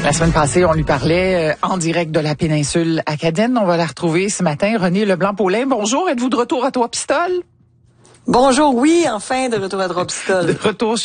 La semaine passée, on lui parlait en direct de la péninsule acadienne. On va la retrouver ce matin. Renée Leblanc-Paulin, bonjour. Êtes-vous de retour à Trois-Pistoles? Bonjour, oui, enfin de retour à Trois-Pistoles. De retour